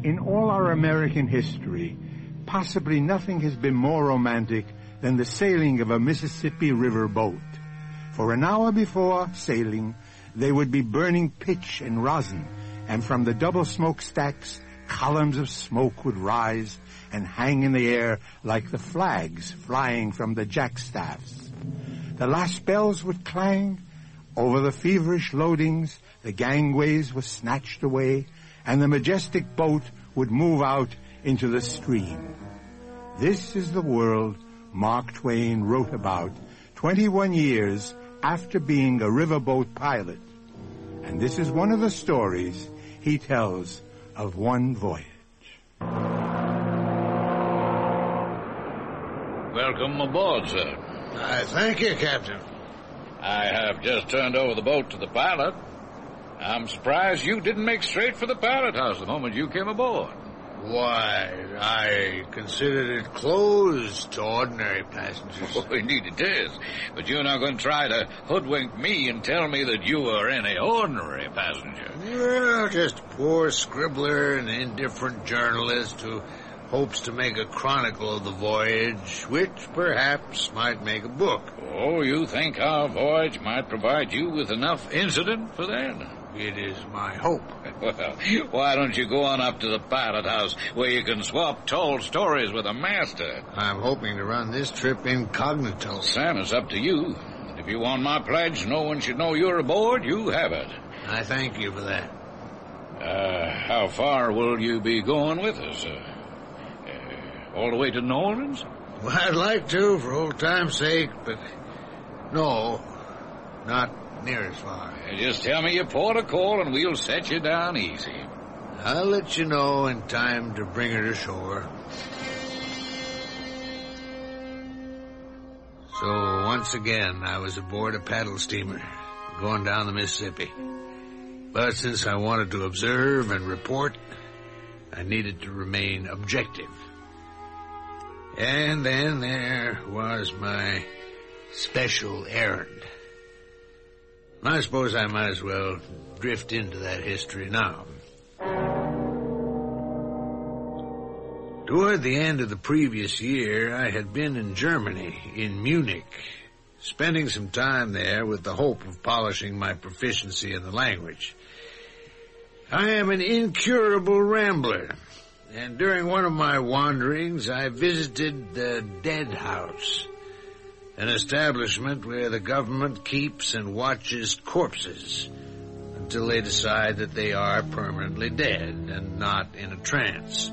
In all our American history, possibly nothing has been more romantic than the sailing of a Mississippi River boat. For an hour before sailing, they would be burning pitch and rosin, and from the double smokestacks, columns of smoke would rise and hang in the air like the flags flying from the jackstaffs. The last bells would clang. Over the feverish loadings, the gangways were snatched away, and the majestic boat would move out into the stream. This is the world Mark Twain wrote about 21 years after being a riverboat pilot. And this is one of the stories he tells of one voyage. Welcome aboard, sir. Thank you, Captain. I have just turned over the boat to the pilot. I'm surprised you didn't make straight for the pilot house the moment you came aboard. Why, I considered it closed to ordinary passengers. Oh, indeed it is. But you're not going to try to hoodwink me and tell me that you are any ordinary passenger. Well, just a poor scribbler and indifferent journalist who hopes to make a chronicle of the voyage, which perhaps might make a book. Oh, you think our voyage might provide you with enough incident for that? It is my hope. Well, why don't you go on up to the pilot house where you can swap told stories with a master? I'm hoping to run this trip incognito. Sam, it's up to you. If you want my pledge, no one should know you're aboard, you have it. I thank you for that. How far will you be going with us? All the way to New Orleans? Well, I'd like to, for old time's sake, but no, not near as far. Just tell me your port of call and we'll set you down easy. I'll let you know in time to bring her to shore. So once again, I was aboard a paddle steamer going down the Mississippi. But since I wanted to observe and report, I needed to remain objective. And then there was my special errand. I suppose I might as well drift into that history now. Toward the end of the previous year, I had been in Germany, in Munich, spending some time there with the hope of polishing my proficiency in the language. I am an incurable rambler, and during one of my wanderings, I visited the Dead House, an establishment where the government keeps and watches corpses until they decide that they are permanently dead and not in a trance.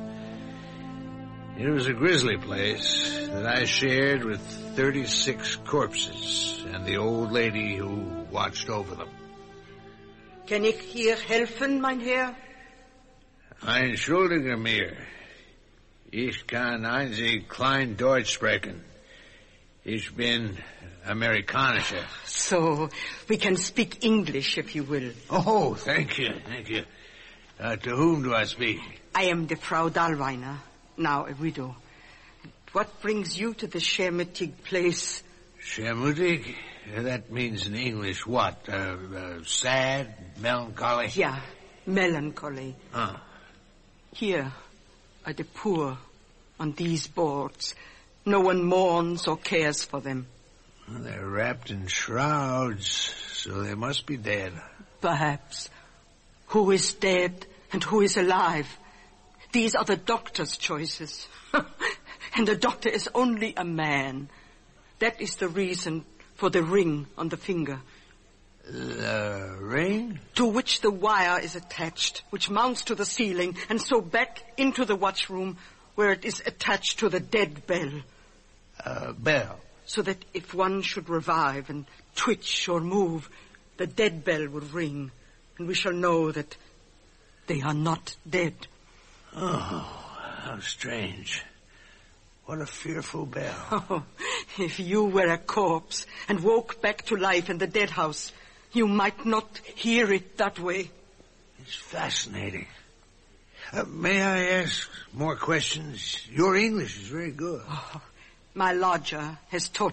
It was a grisly place that I shared with 36 corpses and the old lady who watched over them. Kann ich hier helfen, mein Herr? Entschuldige mir. Ich kann einzig klein Deutsch sprechen. Ich bin Amerikanischer. So, we can speak English if you will. Oh, thank you, thank you. To whom do I speak? I am the Frau Dahlweiner, now a widow. What brings you to the Schermutig place? Schermutig? That means in English what? Sad? Melancholy? Yeah, melancholy. Here are the poor on these boards. No one mourns or cares for them. Well, they're wrapped in shrouds, so they must be dead. Perhaps. Who is dead and who is alive? These are the doctor's choices. And the doctor is only a man. That is the reason for the ring on the finger. The ring? To which the wire is attached, which mounts to the ceiling, and so back into the watchroom, where it is attached to the dead bell. Bell? So that if one should revive and twitch or move, the dead bell would ring, and we shall know that they are not dead. Oh, how strange. What a fearful bell. Oh, if you were a corpse and woke back to life in the dead house, you might not hear it that way. It's fascinating. May I ask more questions? Your English is very good. Oh, my lodger has taught